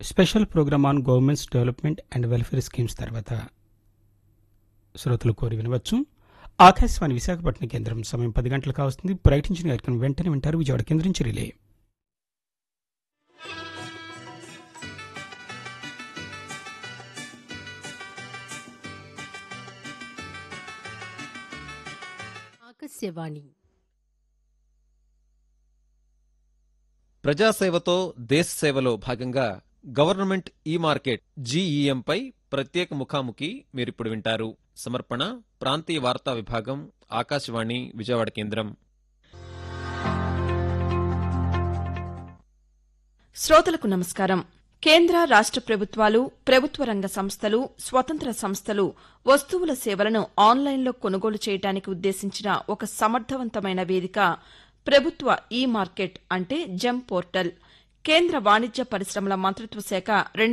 Special programme on governments development and welfare schemes తర్వాత శ్రోతలు కోరి వినవచ్చు. ఆకాశవాణి విశాఖపట్నం కేంద్రం సమయం 10 గంటలకు కావస్తుంది. ప్రకటించిన కార్యక్రమం వెంటనే వింటారు. విజయవాడ కేంద్రం నుంచి రిలే. ఆకాశవాణి ప్రజాసేవతో దేశ సేవలో భాగంగా గవర్నమెంట్ ఈ మార్కెట్ జీఈఎంపై ప్రత్యేక ముఖాముఖి మీరిప్పుడు వింటారు. సమర్పణ ప్రాంతీయ వార్తా విభాగం, ఆకాశవాణి విజయవాడ కేంద్రం. శ్రోతలకు నమస్కారం. కేంద్ర రాష్ట ప్రభుత్వాలు, ప్రభుత్వ రంగ సంస్థలు, స్వతంత్ర సంస్థలు వస్తువుల సేవలను ఆన్లైన్లో కొనుగోలు చేయడానికి ఉద్దేశించిన ఒక సమర్థవంతమైన వేదిక ప్రభుత్వ ఈ మార్కెట్ అంటే జెమ్ పోర్టల్. కేంద్ర వాణిజ్య పరిశ్రమల మంత్రిత్వ శాఖ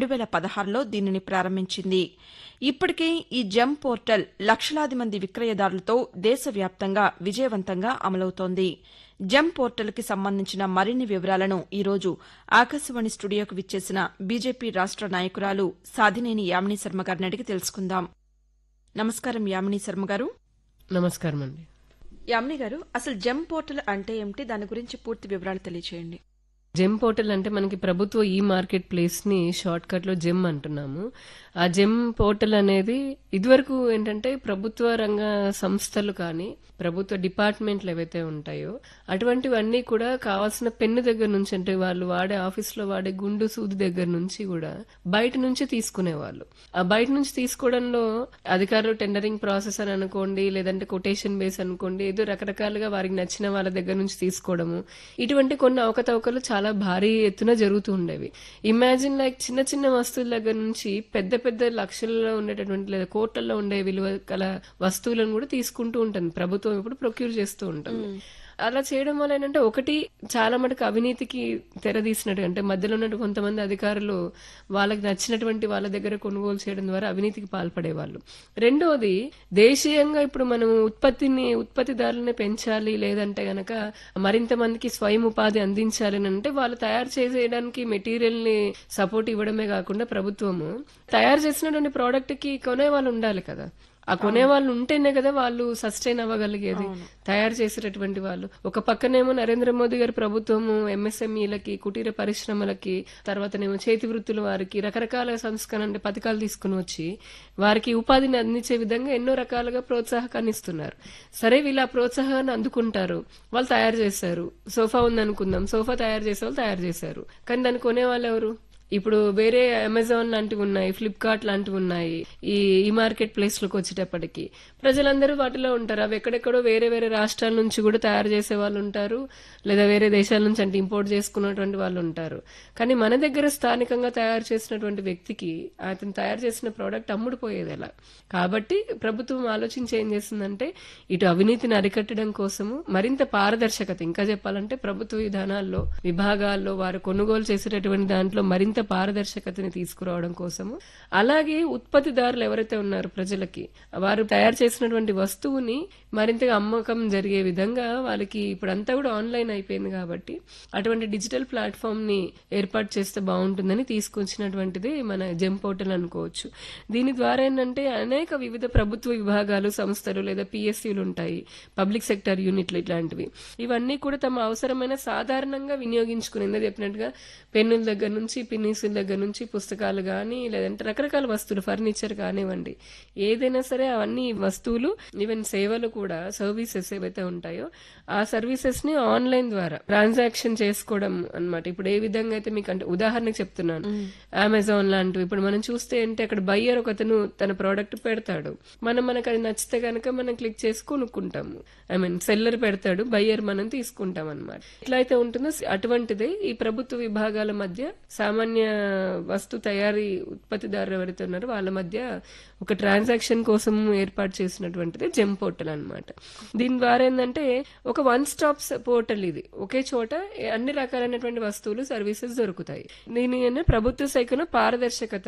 2016లో దీనిని ప్రారంభించింది. ఇప్పటికే ఈ జెమ్ పోర్టల్ లక్షలాది మంది విక్రయదారులతో దేశవ్యాప్తంగా విజయవంతంగా అమలవుతోంది. జెమ్ పోర్టల్కి సంబంధించిన మరిన్ని వివరాలను ఈరోజు ఆకాశవాణి స్టూడియోకు విచ్చేసిన బీజేపీ రాష్ట నాయకురాలు సాధినేని యామినీ శర్మ గారిని అడిగి తెలుసుకుందాం. నమస్కారం యామినీ శర్మ గారు. నమస్కారం అండి. యామినీ గారు, అసలు జెమ్ పోర్టల్ అంటే ఏమిటి? దాని గురించి పూర్తి వివరాలు తెలియచేయండి. జెమ్ పోర్టల్ అంటే మనకి ప్రభుత్వ ఈ మార్కెట్ ప్లేస్ ని షార్ట్ కట్ లో జెమ్ అంటున్నాము. ఆ జెమ్ పోర్టల్ అనేది ఇదివరకు ఏంటంటే ప్రభుత్వ రంగ సంస్థలు కానీ ప్రభుత్వ డిపార్ట్మెంట్లు ఏవైతే ఉంటాయో అటువంటివన్నీ కూడా కావాల్సిన పెన్ను దగ్గర నుంచి, అంటే వాళ్ళు వాడే ఆఫీస్లో వాడే గుండు సూది దగ్గర నుంచి కూడా బయట నుంచి తీసుకునేవాళ్ళు. ఆ బయట నుంచి తీసుకోవడంలో అధికారులు టెండరింగ్ ప్రాసెస్ అని అనుకోండి, లేదంటే కొటేషన్ బేస్ అనుకోండి, ఏదో రకరకాలుగా వారికి నచ్చిన వాళ్ళ దగ్గర నుంచి తీసుకోవడము, ఇటువంటి కొన్ని అవకతవకలు చాలా భారీ ఎత్తున జరుగుతూ ఉండేవి. ఇమాజిన్ లైక్ చిన్న చిన్న వస్తువుల దగ్గర నుంచి పెద్ద పెద్ద లక్షల్లో ఉండేటటువంటి లేదా కోట్లలో ఉండే విలువ గల వస్తువులను కూడా తీసుకుంటూ ఉంటుంది ప్రభుత్వం. ఇప్పుడు ప్రొక్యూర్ చేస్తూ ఉంటుంది. అలా చేయడం వల్ల ఏంటంటే ఒకటి చాలా మటుకు అవినీతికి తెరదీసినట్టు, అంటే మధ్యలో ఉన్నట్టు కొంతమంది అధికారులు వాళ్ళకి నచ్చినటువంటి వాళ్ళ దగ్గర కొనుగోలు చేయడం ద్వారా అవినీతికి పాల్పడేవాళ్ళు. రెండోది, దేశీయంగా ఇప్పుడు మనం ఉత్పత్తిదారులని పెంచాలి, లేదంటే గనక మరింత మందికి స్వయం ఉపాధి అందించాలి అంటే వాళ్ళు తయారు చేయడానికి మెటీరియల్ ని సపోర్ట్ ఇవ్వడమే కాకుండా ప్రభుత్వము తయారు చేసినటువంటి ప్రోడక్ట్ కి కొనే వాళ్ళు ఉండాలి కదా. ఆ కొనే వాళ్ళు ఉంటేనే కదా వాళ్ళు సస్టైన్ అవ్వగలిగేది, తయారు చేసేటటువంటి వాళ్ళు. ఒక పక్కనేమో నరేంద్ర మోదీ గారి ప్రభుత్వము ఎంఎస్ఎంఈలకి, కుటీర పరిశ్రమలకి, తర్వాతనేమో చేతి వృత్తుల వారికి రకరకాల సంస్కరణ పథకాలు తీసుకుని వచ్చి వారికి ఉపాధిని అందించే విధంగా ఎన్నో రకాలుగా ప్రోత్సాహకాన్ని ఇస్తున్నారు. సరే, వీళ్ళు ఆ ప్రోత్సాహాన్ని అందుకుంటారు, వాళ్ళు తయారు చేశారు. సోఫా ఉందనుకుందాం, సోఫా తయారు చేసే వాళ్ళు తయారు చేశారు, కానీ దాన్ని కొనే వాళ్ళు ఎవరు? ఇప్పుడు వేరే అమెజాన్ లాంటివి ఉన్నాయి, ఫ్లిప్కార్ట్ లాంటివి ఉన్నాయి. ఈ మార్కెట్ ప్లేస్ లోకి వచ్చేటప్పటికి ప్రజలందరూ వాటిలో ఉంటారు. అవి ఎక్కడెక్కడో వేరే వేరే రాష్ట్రాల నుంచి కూడా తయారు చేసే వాళ్ళు ఉంటారు, లేదా వేరే దేశాల నుంచి అంటే ఇంపోర్ట్ చేసుకున్నటువంటి వాళ్ళు ఉంటారు. కానీ మన దగ్గర స్థానికంగా తయారు చేసినటువంటి వ్యక్తికి అతను తయారు చేసిన ప్రోడక్ట్ అమ్ముడుపోయేది ఎలా? కాబట్టి ప్రభుత్వం ఆలోచించి ఏం చేసిందంటే ఇటు అవినీతిని అరికట్టడం కోసము మరింత పారదర్శకత, ఇంకా చెప్పాలంటే ప్రభుత్వ విధానాల్లో విభాగాల్లో వారు కొనుగోలు చేసేటటువంటి దాంట్లో మరింత పారదర్శకతని తీసుకురావడం కోసము, అలాగే ఉత్పత్తిదారులు ఎవరైతే ఉన్నారో ప్రజలకి వారు తయారు చేసినటువంటి వస్తువుని మరింతగా అమ్మకం జరిగే విధంగా వాళ్ళకి ఇప్పుడంతా కూడా ఆన్లైన్ అయిపోయింది కాబట్టి అటువంటి డిజిటల్ ప్లాట్ఫామ్ ని ఏర్పాటు చేస్తే బాగుంటుందని తీసుకొచ్చినటువంటిది మన జెమ్ పోర్టల్ అనుకోవచ్చు. దీని ద్వారా ఏంటంటే అనేక వివిధ ప్రభుత్వ విభాగాలు, సంస్థలు లేదా పిఎస్యులు ఉంటాయి, పబ్లిక్ సెక్టర్ యూనిట్లు, ఇట్లాంటివి ఇవన్నీ కూడా తమ అవసరమైన సాధారణంగా వినియోగించుకునేది చెప్పినట్టుగా పెన్నుల దగ్గర నుంచి, పిన్నీసుల దగ్గర నుంచి, పుస్తకాలు కానీ లేదంటే రకరకాల వస్తువులు, ఫర్నిచర్ కానివ్వండి, ఏదైనా సరే అవన్నీ వస్తువులు, ఈవెన్ సేవలు కూడా, సర్వీసెస్ ఏవైతే ఉంటాయో ఆ సర్వీసెస్ ని ఆన్లైన్ ద్వారా ట్రాన్సాక్షన్ చేసుకోవడం అన్నమాట. ఇప్పుడు ఏ విధంగా అయితే మీకు అంటే ఉదాహరణకు చెప్తున్నాను, అమెజాన్ లాంటివి ఇప్పుడు మనం చూస్తే ఏంటి, అక్కడ బయ్యర్ ఒకతను తన ప్రోడక్ట్ పెడతాడు, మనకు అది నచ్చితే కనుక మనం క్లిక్ చేసి కొనుక్కుంటాము. సెల్లర్ పెడతాడు, బయ్యర్ మనం తీసుకుంటాం అనమాట. ఎట్లా అయితే ఉంటుందో అటువంటిదే ఈ ప్రభుత్వ విభాగాల మధ్య, సామాన్య వస్తు తయారీ ఉత్పత్తిదారులు ఎవరైతే ఉన్నారో వాళ్ళ మధ్య ఒక ట్రాన్సాక్షన్ కోసం ఏర్పాటు చేసినటువంటిది జెమ్ పోర్టల్ అన్నమాట. దీని ద్వారా ఏంటంటే ఒక వన్ స్టాప్ పోర్టల్, ఇది ఒకే చోట అన్ని రకాలైనటువంటి వస్తువులు, సర్వీసెస్ దొరుకుతాయి. దీని ప్రభుత్వ శాఖను పారదర్శకత,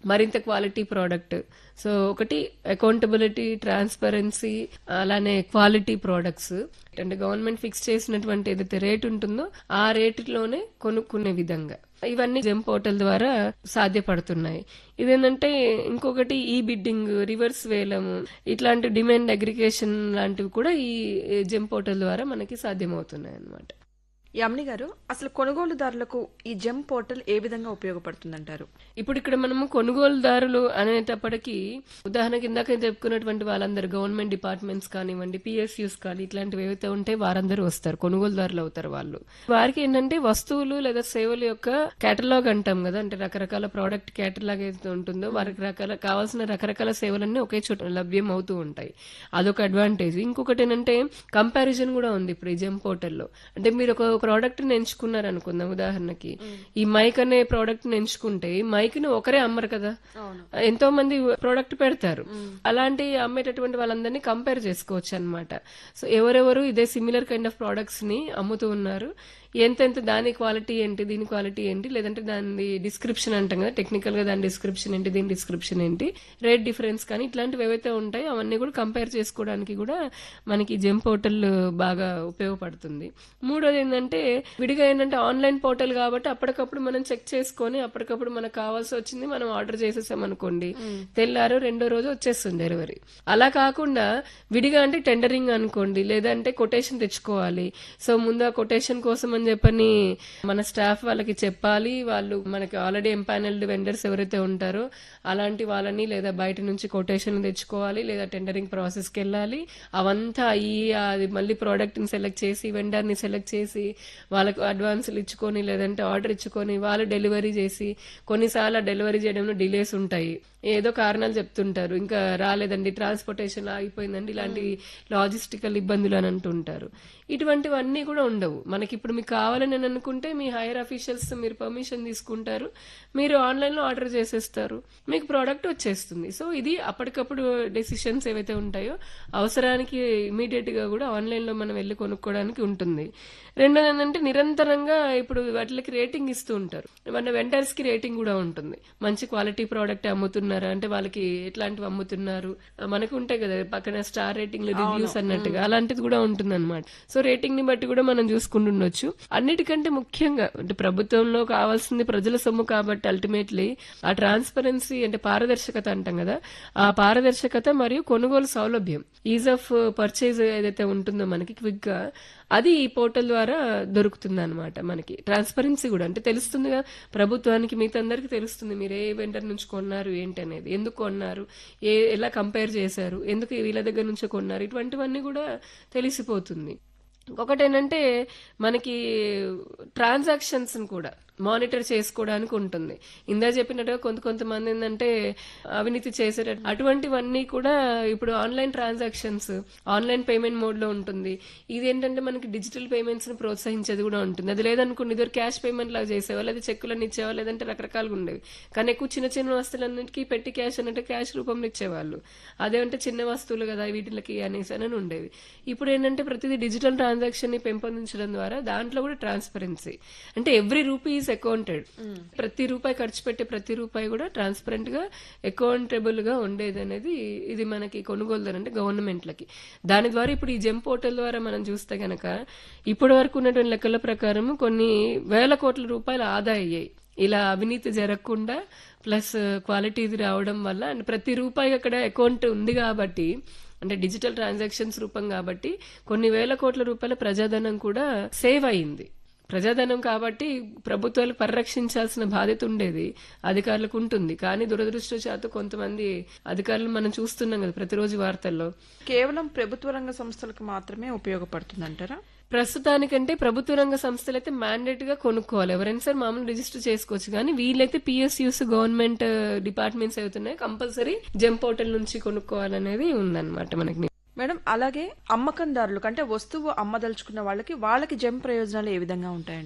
మరింత క్వాలిటీ ప్రోడక్ట్. సో ఒకటి అకౌంటబిలిటీ, ట్రాన్స్పరెన్సీ, అలానే క్వాలిటీ ప్రోడక్ట్స్. అంటే గవర్నమెంట్ ఫిక్స్ చేసినటువంటి ఏదైతే రేట్ ఉంటుందో ఆ రేటులోనే కొనుక్కునే విధంగా ఇవన్నీ జెమ్ పోర్టల్ ద్వారా సాధ్యపడుతున్నాయి. ఇదేంటంటే ఇంకొకటి ఈ బిడ్డింగ్, రివర్స్ వేలం, ఇట్లాంటి డిమాండ్ అగ్రిగేషన్ లాంటివి కూడా ఈ జెమ్ పోర్టల్ ద్వారా మనకి సాధ్యమవుతున్నాయి అన్నమాట. యామిని గారు, అసలు కొనుగోలుదారులకు ఈ జెమ్ పోర్టల్ ఏ విధంగా ఉపయోగపడుతుందంటారు? ఇప్పుడు ఇక్కడ మనము కొనుగోలుదారులు అనేటప్పటికీ ఉదాహరణకి ఇందాక చెప్పుకున్నటువంటి వాళ్ళందరూ గవర్నమెంట్ డిపార్ట్మెంట్స్ కానివ్వండి, పిఎస్యూస్ కానీ ఇట్లాంటివి ఏవైతే ఉంటే వారందరూ వస్తారు, కొనుగోలుదారులు అవుతారు వాళ్ళు. వారికి ఏంటంటే వస్తువులు లేదా సేవల యొక్క కేటలాగ్ అంటాం కదా, అంటే రకరకాల ప్రోడక్ట్ కేటలాగ్ ఏదైతే ఉంటుందో వారికి కావాల్సిన రకరకాల సేవలన్నీ ఒకే చోట లభ్యం అవుతూ ఉంటాయి. అదొక అడ్వాంటేజ్. ఇంకొకటి ఏంటంటే కంపారిజన్ కూడా ఉంది ఇప్పుడు ఈ జెమ్ పోర్టల్లో. అంటే మీరు ఒక ప్రోడక్ట్ ని ఎంచుకున్నారు అనుకుందాం, ఉదాహరణకి ఈ మైక్ అనే ప్రోడక్ట్ ని ఎంచుకుంటే మైక్ ని ఒకరే అమ్మరు కదా, ఎంతో మంది ప్రోడక్ట్ పెడతారు. అలాంటి అమ్మేటటువంటి వాళ్ళందరినీ కంపేర్ చేసుకోవచ్చు అన్నమాట. సో ఎవరెవరు ఇదే సిమిలర్ కైండ్ ఆఫ్ ప్రోడక్ట్స్ ని అమ్ముతూ ఉన్నారు, ఎంతెంత దాని క్వాలిటీ ఏంటి, దీని క్వాలిటీ ఏంటి, లేదంటే దాని డిస్క్రిప్షన్ అంటాం కదా, టెక్నికల్ గా దాని డిస్క్రిప్షన్ ఏంటి, దీని డిస్క్రిప్షన్ ఏంటి, రేట్ డిఫరెన్స్ కానీ ఇట్లాంటివి ఏవైతే ఉంటాయో అవన్నీ కూడా కంపేర్ చేసుకోవడానికి కూడా మనకి జెమ్ పోర్టల్ బాగా ఉపయోగపడుతుంది. మూడోది ఏంటంటే విడిగా ఏంటంటే ఆన్లైన్ పోర్టల్ కాబట్టి అప్పటికప్పుడు మనం చెక్ చేసుకొని అప్పటికప్పుడు మనకు కావాల్సి వచ్చింది మనం ఆర్డర్ చేసేసాం అనుకోండి, తెల్లారో రెండో రోజు వచ్చేస్తుంది డెలివరీ. అలా కాకుండా విడిగా అంటే టెండరింగ్ అనుకోండి, లేదంటే కొటేషన్ తెచ్చుకోవాలి. సో ముందు ఆ కొటేషన్ కోసం అని చెప్పని మన స్టాఫ్ వాళ్ళకి చెప్పాలి. వాళ్ళు మనకి ఆల్రెడీ ఎంపానల్డ్ వెండర్స్ ఎవరైతే ఉంటారో అలాంటి వాళ్ళని లేదా బయట నుంచి కొటేషన్ తెచ్చుకోవాలి, లేదా టెండరింగ్ ప్రాసెస్ కి వెళ్ళాలి. అవంతా అయ్యి అది మళ్ళీ ప్రోడక్ట్ ని సెలెక్ట్ చేసి వెండర్ ని సెలెక్ట్ చేసి వాళ్ళకు అడ్వాన్సులు ఇచ్చుకొని లేదంటే ఆర్డర్ ఇచ్చుకొని వాళ్ళు డెలివరీ చేసి, కొన్నిసార్లు డెలివరీ చేయడంలో డిలేస్ ఉంటాయి, ఏదో కారణాలు చెప్తుంటారు, ఇంకా రాలేదండి, ట్రాన్స్పోర్టేషన్ ఆగిపోయిందండి, ఇలాంటి లాజిస్టికల్ ఇబ్బందులు అని అంటుంటారు. ఇటువంటివన్నీ కూడా ఉండవు మనకి. ఇప్పుడు మీకు కావాలని అనుకుంటే మీ హైయర్ అఫీషియల్స్ మీరు పర్మిషన్ తీసుకుంటారు, మీరు ఆన్లైన్ లో ఆర్డర్ చేసేస్తారు, మీకు ప్రోడక్ట్ వచ్చేస్తుంది. సో ఇది అప్పటికప్పుడు డెసిషన్స్ ఏవైతే ఉంటాయో అవసరానికి ఇమీడియట్ గా కూడా ఆన్లైన్ లో మనం వెళ్ళి కొనుక్కోవడానికి ఉంటుంది. రెండోది ఏంటంటే నిరంతరంగా ఇప్పుడు వాటికి రేటింగ్ ఇస్తూ ఉంటారు, మన వెండర్స్ కి రేటింగ్ కూడా ఉంటుంది. మంచి క్వాలిటీ ప్రోడక్ట్ అమ్ముతున్నారా అంటే వాళ్ళకి ఎట్లాంటివి అమ్ముతున్నారు మనకు ఉంటాయి కదా పక్కన స్టార్ రేటింగ్ రివ్యూస్ అన్నట్టుగా, అలాంటిది కూడా ఉంటుంది అనమాట. సో రేటింగ్ ని బట్టి కూడా మనం చూసుకుంటుండొచ్చు. అన్నిటికంటే ముఖ్యంగా అంటే ప్రభుత్వంలో కావాల్సింది ప్రజల సొమ్ము కాబట్టి అల్టిమేట్లీ ఆ ట్రాన్స్పరెన్సీ అంటే పారదర్శకత అంటాం కదా, ఆ పారదర్శకత మరియు కొనుగోలు సౌలభ్యం, ఈజ్ ఆఫ్ పర్చేజ్ ఏదైతే ఉంటుందో మనకి క్విక్ గా, అది ఈ పోర్టల్ ద్వారా దొరుకుతుంది అనమాట. మనకి ట్రాన్స్పరెన్సీ కూడా అంటే తెలుస్తుందిగా ప్రభుత్వానికి, మిగతా అందరికి తెలుస్తుంది మీరు ఏ వెండర్ నుంచి కొన్నారు ఏంటి అనేది, ఎందుకు కొన్నారు, ఎలా కంపేర్ చేశారు, ఎందుకు వీళ్ళ దగ్గర నుంచి కొన్నారు, ఇటువంటివన్నీ కూడా తెలిసిపోతుంది. ఒకటి ఏంటంటే మనకి ట్రాన్సాక్షన్స్ కూడా మానిటర్ చేసుకోవడానికి ఉంటుంది. ఇందా చెప్పినట్టుగా కొంతమంది ఏంటంటే అవినీతి చేసే అటువంటివన్నీ కూడా ఇప్పుడు online transactions, online payment mode లో ఉంటుంది. ఇది ఏంటంటే మనకి డిజిటల్ పేమెంట్స్ ని ప్రోత్సహించేది కూడా ఉంటుంది. అది లేదనుకోండి ఇద్దరు క్యాష్ పేమెంట్ లాగా చేసేవాళ్ళు, అది చెక్కులను ఇచ్చేవాళ్ళు, లేదంటే రకరకాలుగా ఉండేవి. కానీ ఎక్కువ చిన్న చిన్న వస్తువులన్నిటికీ పెట్టి క్యాష్ అంటే క్యాష్ రూపంలో ఇచ్చేవాళ్ళు, అదేంటే చిన్న వస్తువులు కదా వీటికి అనేసి అని ఉండేవి. ఇప్పుడు ఏంటంటే ప్రతిదీ డిజిటల్ ట్రాన్సాక్షన్ ని పెంపొందించడం ద్వారా దాంట్లో కూడా ట్రాన్స్పరెన్సీ అంటే ఎవ్రీ రూపీ అకౌంటెడ్, ప్రతి రూపాయి ఖర్చు పెట్టే ప్రతి రూపాయి కూడా ట్రాన్స్పరెంట్ గా అకౌంటబుల్ గా ఉండేది అనేది ఇది మనకి కొనుగోలుదారు అంటే గవర్నమెంట్లకి. దాని ద్వారా ఇప్పుడు ఈ జెమ్ పోర్టల్ ద్వారా మనం చూస్తే గనక ఇప్పటి వరకు ఉన్నటువంటి లెక్కల ప్రకారం కొన్ని వేల కోట్ల రూపాయలు ఆదా అయ్యాయి ఇలా అవినీతి జరగకుండా, ప్లస్ క్వాలిటీ రావడం వల్ల. అండ్ ప్రతి రూపాయి అక్కడ అకౌంట్ ఉంది కాబట్టి అంటే డిజిటల్ ట్రాన్సాక్షన్స్ రూపం కాబట్టి కొన్ని వేల కోట్ల రూపాయల ప్రజాధనం కూడా సేవ్ అయింది. ప్రజాధనం కాబట్టి ప్రభుత్వాలు పరిరక్షించాల్సిన బాధ్యత ఉండేది అధికారులకు ఉంటుంది. కానీ దురదృష్టవశాత్తు కొంతమంది అధికారులు మనం చూస్తున్నాం కదా ప్రతిరోజు వార్తల్లో. కేవలం ప్రభుత్వ రంగ సంస్థలకు మాత్రమే ఉపయోగపడుతుందంటారా? ప్రస్తుతానికంటే ప్రభుత్వ రంగ సంస్థలు అయితే మ్యాండేట్ గా కొనుక్కోవాలి, ఎవరైనా సరే మామూలు రిజిస్టర్ చేసుకోవచ్చు. కానీ వీళ్ళైతే పిఎస్యూస్ గవర్నమెంట్ డిపార్ట్మెంట్స్ అవుతున్నాయి, కంపల్సరీ జెమ్ పోర్టల్ నుంచి కొనుక్కోవాలనేది ఉందన్నమాట మనకి. మేడం, అలాగే అమ్మకందారులకు అంటే వస్తువు అమ్మదలుచుకున్న వాళ్ళకి జెమ్ ప్రయోజనాలు ఏ విధంగా ఉంటాయంటారు?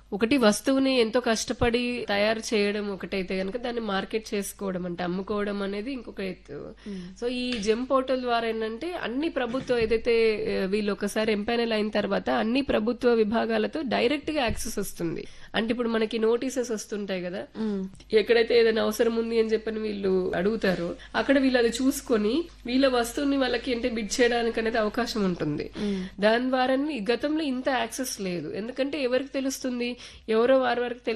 ఒకటి వస్తువుని ఎంతో కష్టపడి తయారు చేయడం ఒకటైతే గనక దాన్ని మార్కెట్ చేసుకోవడం అంటే అమ్ముకోవడం అనేది ఇంకొక ఎత్తు. సో ఈ జెమ్ పోర్టల్ ద్వారా ఏంటంటే అన్ని ప్రభుత్వ ఏదైతే వీళ్ళు ఒకసారి ఎంపైనల్ అయిన తర్వాత అన్ని ప్రభుత్వ విభాగాలతో డైరెక్ట్ గా యాక్సెస్ వస్తుంది. అంటే ఇప్పుడు మనకి నోటీసెస్ వస్తుంటాయి కదా, ఎక్కడైతే ఏదైనా అవసరం ఉంది అని చెప్పని వీళ్ళు అడుగుతారో అక్కడ వీళ్ళు అది చూసుకొని వీళ్ళ వస్తువుని వాళ్ళకి అంటే బిడ్ చేయడానికి అనేది అవకాశం ఉంటుంది. దాని ద్వారా గతంలో ఇంత యాక్సెస్ లేదు. ఎందుకంటే ఎవరికి తెలుస్తుంది, ఎవరో వారి వరకు